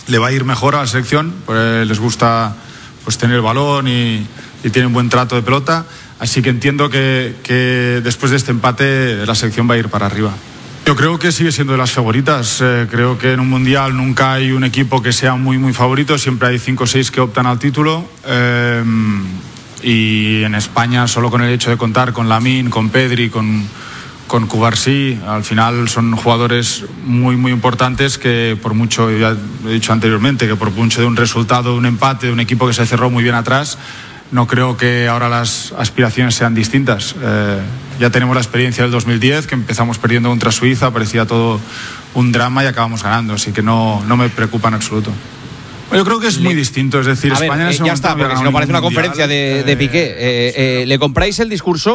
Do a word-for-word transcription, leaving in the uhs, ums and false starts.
le va a ir mejor a la selección, pues les gusta pues tener el balón y, y tienen buen trato de pelota, así que entiendo que, que después de este empate la selección va a ir para arriba. Yo creo que sigue siendo de las favoritas. Eh, creo que en un mundial nunca hay un equipo que sea muy muy favorito, siempre hay cinco o seis que optan al título. Eh, y en España, solo con el hecho de contar con Lamine, con Pedri, con, con Cubarsí, al final son jugadores muy muy importantes que por mucho, ya he dicho anteriormente, que por mucho de un resultado, de un empate, de un equipo que se cerró muy bien atrás, no creo que ahora las aspiraciones sean distintas. Eh, ya tenemos la experiencia del dos mil diez, que empezamos perdiendo contra Suiza, parecía todo un drama y acabamos ganando, así que no, no me preocupa en absoluto. Yo creo que es muy distinto, es decir, a ver, España en eh, ese ya está, porque si no parece una conferencia de, de Piqué. Eh, eh, ¿Le compráis el discurso?